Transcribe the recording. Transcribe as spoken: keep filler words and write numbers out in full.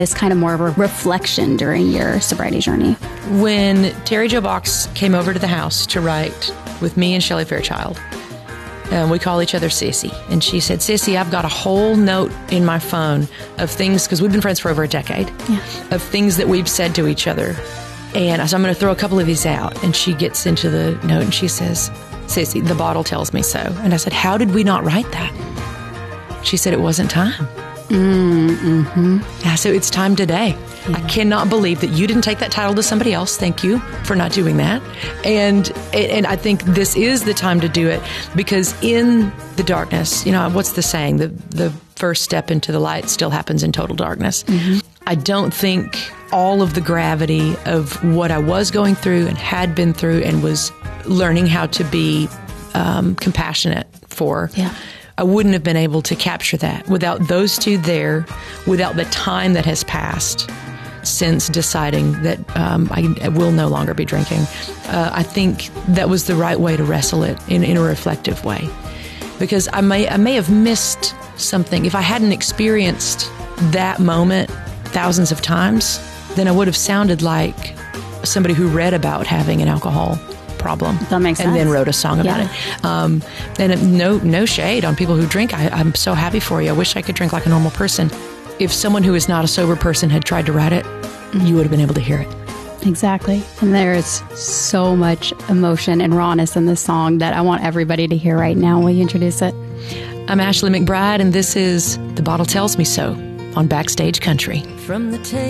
It's kind of more of a reflection during your sobriety journey. When Terry Jo Box came over to the house to write with me and Shelley Fairchild, um, we call each other Sissy, and she said, Sissy, I've got a whole note in my phone of things, because we've been friends for over a decade, yeah. of things that we've said to each other. And I said, I'm going to throw a couple of these out. And she gets into the note and she says, Sissy, the bottle tells me so. And I said, how did we not write that? She said, it wasn't time. Mm-hmm. Yeah, so it's time today. Yeah. I cannot believe that you didn't take that title to somebody else. Thank you for not doing that. And and I think this is the time to do it, because in the darkness, you know, what's the saying? The the first step into the light still happens in total darkness. Mm-hmm. I don't think all of the gravity of what I was going through and had been through and was learning how to be um, compassionate for. Yeah. I wouldn't have been able to capture that without those two there, without the time that has passed since deciding that um, I will no longer be drinking. Uh, I think that was the right way to wrestle it in, in a reflective way, because I may I may have missed something. If I hadn't experienced that moment thousands of times, then I would have sounded like somebody who read about having an alcohol problem. That makes sense. And then wrote a song about yeah. it. Um, and no no shade on people who drink. I, I'm so happy for you. I wish I could drink like a normal person. If someone who is not a sober person had tried to write it, mm-hmm. you would have been able to hear it. Exactly. And there's so much emotion and rawness in this song that I want everybody to hear right now. Will you introduce it? I'm Ashley McBryde, and this is The Bottle Tells Me So on Backstage Country. From the table